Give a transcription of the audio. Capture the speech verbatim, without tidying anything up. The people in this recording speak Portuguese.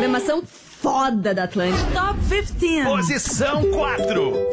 Programação foda da Atlântida. Top quinze. Posição quatro.